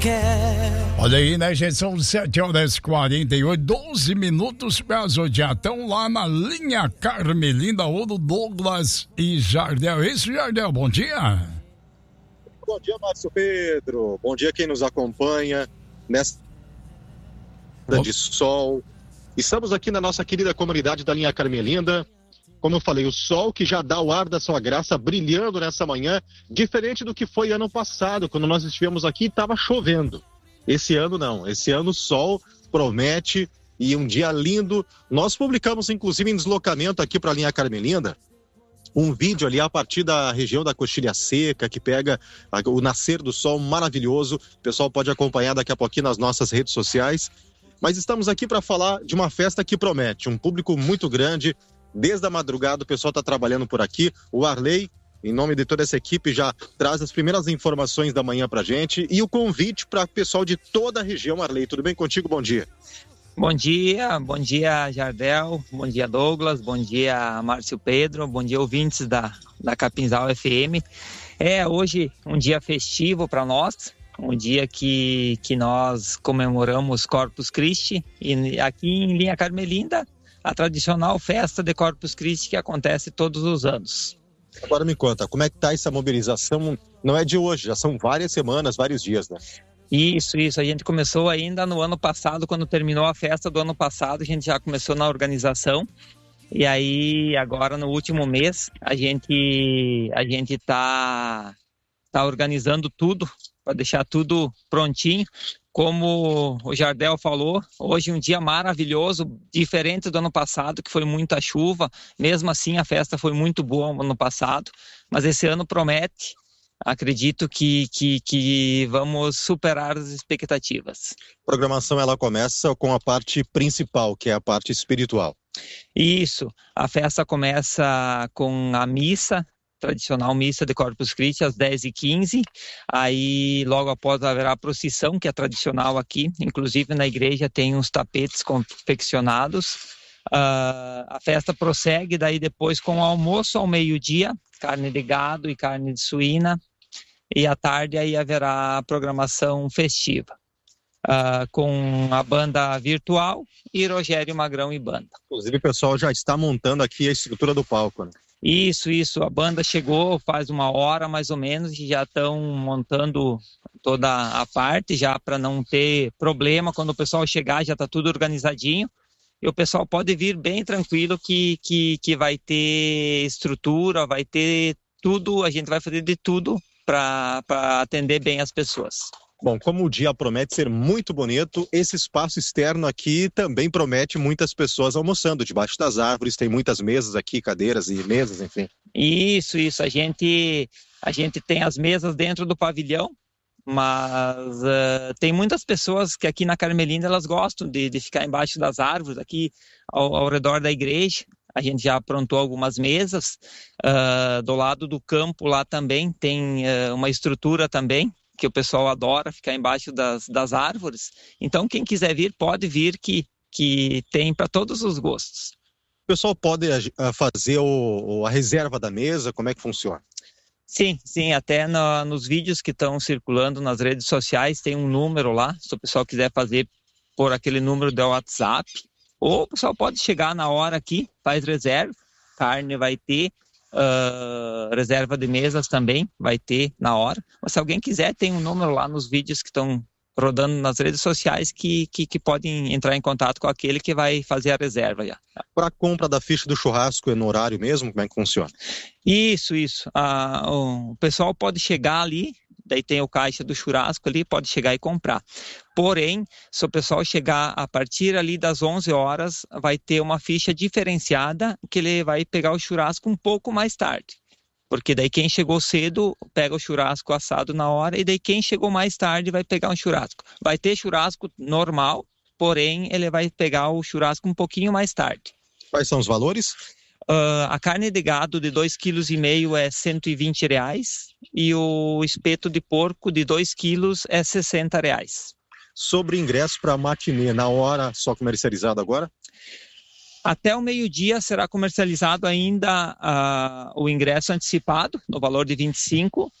Olha aí, né, gente? São 7h48, 12 minutos para Zodiac. Estão lá na linha Carmelinda, Ouro, Douglas e Jardel. Isso, Jardel, bom dia. Bom dia, Márcio Pedro. Bom dia quem nos acompanha nesta de sol. Estamos aqui na nossa querida comunidade da linha Carmelinda. Como eu falei, o sol que já dá o ar da sua graça brilhando nessa manhã, diferente do que foi ano passado, quando nós estivemos aqui e estava chovendo. Esse ano não, esse ano o sol promete e um dia lindo. Nós publicamos inclusive em deslocamento aqui para a linha Carmelinda um vídeo ali a partir da região da Coxilha Seca, que pega o nascer do sol maravilhoso. O pessoal pode acompanhar daqui a pouquinho nas nossas redes sociais. Mas estamos aqui para falar de uma festa que promete, um público muito grande. Desde a madrugada o pessoal está trabalhando por aqui. O Arley, em nome de toda essa equipe, já traz as primeiras informações da manhã pra gente e o convite para o pessoal de toda a região. Arley, tudo bem contigo? Bom dia. Bom dia Jardel, bom dia Douglas, bom dia Márcio Pedro, bom dia ouvintes da Capinzal FM. Hoje um dia festivo para nós, um dia que nós comemoramos Corpus Christi e aqui em linha Carmelinda, a tradicional festa de Corpus Christi que acontece todos os anos. Agora me conta, como é que está essa mobilização? Não é de hoje, já são várias semanas, vários dias, né? Isso, a gente começou ainda no ano passado, quando terminou a festa do ano passado, a gente já começou na organização. E aí, agora no último mês, a gente tá organizando tudo, para deixar tudo prontinho. Como o Jardel falou, hoje um dia maravilhoso, diferente do ano passado, que foi muita chuva. Mesmo assim, a festa foi muito boa no ano passado, mas esse ano promete. Acredito que vamos superar as expectativas. A programação ela começa com a parte principal, que é a parte espiritual. Isso, a festa começa com a missa, tradicional missa de Corpus Christi às 10h15, aí logo após haverá a procissão, que é tradicional aqui, inclusive na igreja tem uns tapetes confeccionados. A festa prossegue daí depois com o almoço ao meio-dia, carne de gado e carne de suína, e à tarde aí haverá a programação festiva, com a banda virtual e Rogério Magrão e banda. Inclusive o pessoal já está montando aqui a estrutura do palco, né? Isso, a banda chegou faz uma hora mais ou menos e já estão montando toda a parte já para não ter problema, quando o pessoal chegar já está tudo organizadinho e o pessoal pode vir bem tranquilo que vai ter estrutura, vai ter tudo, a gente vai fazer de tudo para atender bem as pessoas. Bom, como o dia promete ser muito bonito, esse espaço externo aqui também promete muitas pessoas almoçando debaixo das árvores, tem muitas mesas aqui, cadeiras e mesas, enfim. Isso, a gente tem as mesas dentro do pavilhão, mas tem muitas pessoas que aqui na Carmelinda elas gostam de ficar embaixo das árvores, aqui ao redor da igreja. A gente já aprontou algumas mesas, do lado do campo lá também tem uma estrutura também, que o pessoal adora ficar embaixo das árvores. Então, quem quiser vir, pode vir, que tem para todos os gostos. O pessoal pode fazer a reserva da mesa, como é que funciona? Sim, até nos vídeos que estão circulando nas redes sociais, tem um número lá, se o pessoal quiser fazer por aquele número do WhatsApp, ou o pessoal pode chegar na hora aqui, faz reserva, carne vai ter, reserva de mesas também vai ter na hora, mas se alguém quiser tem um número lá nos vídeos que estão rodando nas redes sociais que podem entrar em contato com aquele que vai fazer a reserva já. Para a compra da ficha do churrasco é no horário mesmo? Como é que funciona? Isso. O pessoal pode chegar ali, daí tem o caixa do churrasco ali, pode chegar e comprar. Porém, se o pessoal chegar a partir ali das 11 horas, vai ter uma ficha diferenciada que ele vai pegar o churrasco um pouco mais tarde. Porque daí quem chegou cedo pega o churrasco assado na hora e daí quem chegou mais tarde vai pegar um churrasco. Vai ter churrasco normal, porém ele vai pegar o churrasco um pouquinho mais tarde. Quais são os valores? A carne de gado de 2,5 kg é R$120 e o espeto de porco de 2 kg é R$60. Sobre ingresso para matinê, na hora só comercializado agora? Até o meio-dia será comercializado ainda o ingresso antecipado, no valor de 25,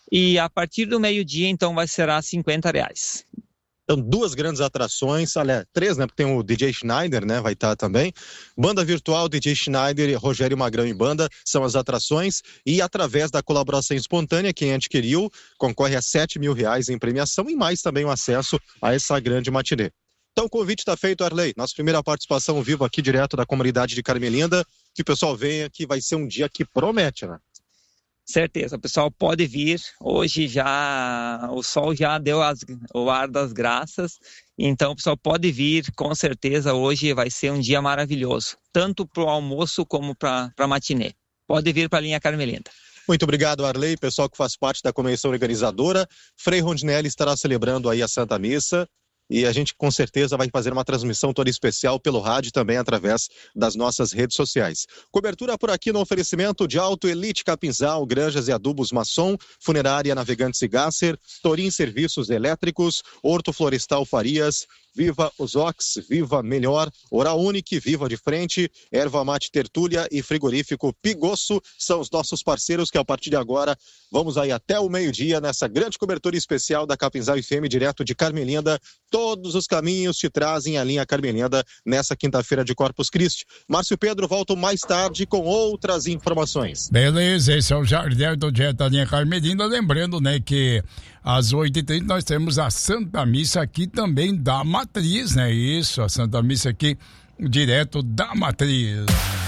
E a partir do meio-dia, então, vai ser R$50. Então, 2 grandes atrações, aliás, 3, né? Porque tem o DJ Schneider, né? Vai estar também. Banda virtual, DJ Schneider, Rogério Magrão e banda são as atrações. E através da colaboração espontânea, quem adquiriu concorre a R$7.000 em premiação e mais também o acesso a essa grande matinê. Então, o convite está feito, Arley. Nossa primeira participação ao vivo aqui direto da comunidade de Carmelinda. Que o pessoal venha, que vai ser um dia que promete, né? Certeza, o pessoal pode vir. Hoje já o sol já deu o ar das graças, então o pessoal pode vir, com certeza. Hoje vai ser um dia maravilhoso, tanto para o almoço como para a matinê. Pode vir para a linha Carmelinda. Muito obrigado, Arley, pessoal que faz parte da comissão organizadora. Frei Rondinelli estará celebrando aí a Santa Missa. E a gente com certeza vai fazer uma transmissão toda especial pelo rádio também através das nossas redes sociais. Cobertura por aqui no oferecimento de Auto Elite Capinzal, Granjas e Adubos Masson, Funerária Navegantes e Gasser, Torim Serviços Elétricos, Horto Florestal Farias, Viva Usox, Viva Melhor, Oral Unique, Viva de Frente, Erva Mate Tertúlia e Frigorífico Pigosso são os nossos parceiros que a partir de agora vamos aí até o meio-dia nessa grande cobertura especial da Capinzal FM direto de Carmelinda. Todos os caminhos te trazem a linha Carmelinda nessa quinta-feira de Corpus Christi. Márcio Pedro volta mais tarde com outras informações. Beleza, esse é o Jardel do Direto da linha Carmelinda. Lembrando, né, que às 8h30 nós temos a Santa Missa aqui também da Matriz, né? Isso, a Santa Missa aqui direto da Matriz.